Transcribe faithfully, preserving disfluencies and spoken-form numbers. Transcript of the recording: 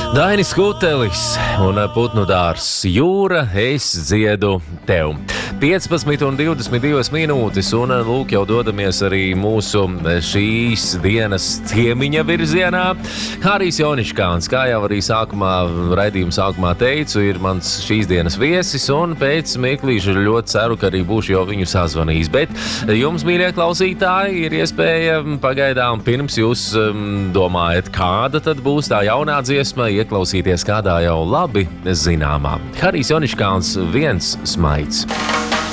Dainis Kutelis un putnu dārs Jūra, es dziedu tev. piecpadsmit un divdesmit divas minūtes, un lūk, jau dodamies arī mūsu šīs dienas ciemiņa virzienā. Harijs Joniškāns, kā jau arī sākumā, raidījuma sākumā teicu, ir mans šīs dienas viesis, un pēc mirklīša ļoti ceru, ka arī būšu jau viņu sazvanījis. Bet jums, mīļie klausītāji, ir iespēja pagaidām pirms jūs um, domājat, kāda tad būs tā jaunā dziesma, ieklausīties kādā jau labi zināmā. Harijs Joniškāns, Viens smaids.